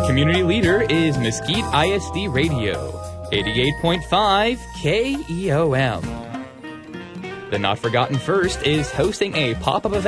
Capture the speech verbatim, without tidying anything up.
community leader is Mesquite I S D Radio, eighty-eight point five K E O M. The Not Forgotten First is hosting a pop-up event